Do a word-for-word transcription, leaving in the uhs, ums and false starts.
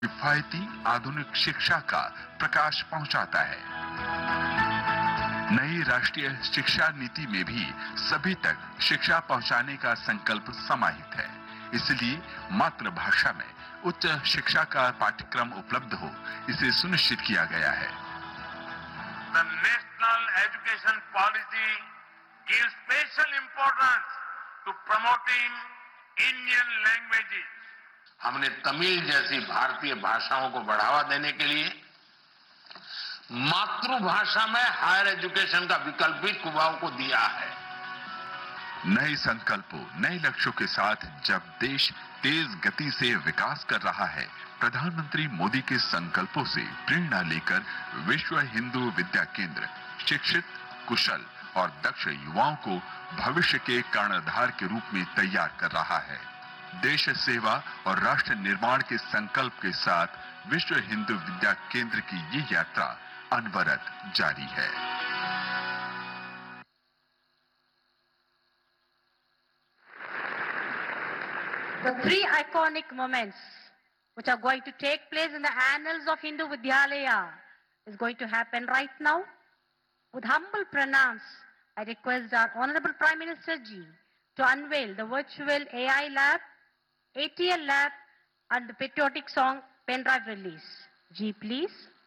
किफायती आधुनिक शिक्षा का प्रकाश पहुंचाता है। नई राष्ट्रीय शिक्षा नीति में भी सभी तक शिक्षा पहुंचाने का संकल्प समाहित है। इसलिए मातृभाषा में उच्च शिक्षा का पाठ्यक्रम उपलब्ध हो, इसे सुनिश्चित किया गया है। The national education policy gives special importance to promoting Indian languages. हमने तमिल जैसी भारतीय भाषाओं को बढ़ावा देने के लिए मातृभाषा में हायर एजुकेशन का विकल्प भी कुमाऊं को दिया है। नए संकल्पों, नए लक्ष्यों के साथ जब देश तेज गति से विकास कर रहा है, प्रधानमंत्री मोदी के संकल्पों से प्रेरणा लेकर विश्व हिंदू विद्या केंद्र शिक्षित, कुशल और दक्ष युवाओं को भविष्य के कर्णधार के रूप में तैयार कर रहा है। देश सेवा और राष्ट्र निर्माण के संकल्प के साथ विश्व हिंदू विद्या केंद्र की ये यात्रा अनवरत जारी है। The three iconic moments which are going to take place in the annals of Hindu Vidyalaya is going to happen right now. With humble pranams, I request our Honorable Prime Minister Ji to unveil the virtual A I lab, A T L lab and the patriotic song pen drive release. Ji, please.